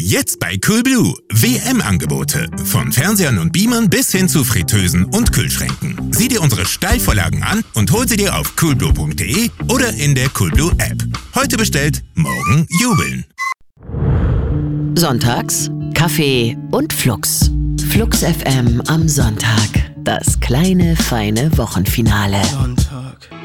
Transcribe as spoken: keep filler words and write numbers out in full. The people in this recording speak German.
Jetzt bei Coolblue. W M-Angebote. Von Fernsehern und Beamern bis hin zu Fritteusen und Kühlschränken. Sieh dir unsere Steilvorlagen an und hol sie dir auf coolblue punkt de oder in der Coolblue-App. Heute bestellt, morgen jubeln. Sonntags Kaffee und Flux. Flux F M am Sonntag. Das kleine, feine Wochenfinale. Sonntag.